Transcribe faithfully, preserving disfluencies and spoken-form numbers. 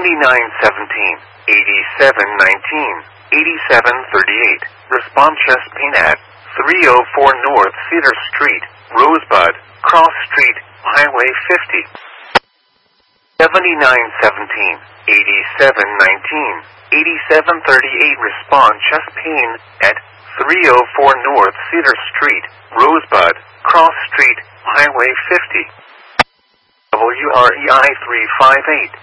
seventy-nine seventeen, eighty-seven nineteen, eighty-seven thirty-eight. Respond chest pain at three oh four North Cedar Street, Rosebud, Cross Street, Highway fifty. seventy-nine seventeen, eighty-seven nineteen, eighty-seven thirty-eight. Respond chest pain at three oh four North Cedar Street, Rosebud, Cross Street, Highway fifty. W R E I three five eight.